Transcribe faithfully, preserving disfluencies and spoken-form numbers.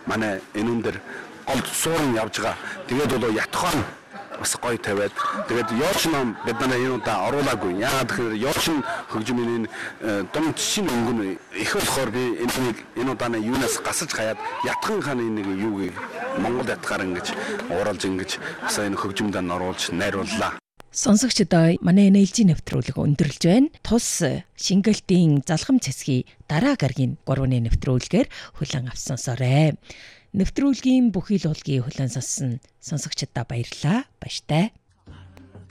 манай энүүн дээр гол суурн явж байгаа. Тэгээд бол ятхан бас гоё тавиад тэгээд ёоч ном бид нар энэ удаа оруулаагүй. Яагаад гэхээр ёоч хөгжмийн дунд шин өнгөн их болохоор би энийг энэ удааны юунаас гасаж хаяад ятхан хааны нэг юуг Монгол ятгаар ингэж ууралж ингэж бас энэ хөгжмөд нь оруулж найрууллаа. Сонсогчдоо манай эн эл жи нэвтрүүлэг өндөрлж байна. Тус шингэлтийн залхам цэцгийн дараа гарагийн гурваны нэвтрүүлгээр хүлээн авсан сонсоорой. Нэвтрүүлгийн бүхий л уулгийн хүлээн сонссон сонсогчдаа баярлалаа. Баяртай.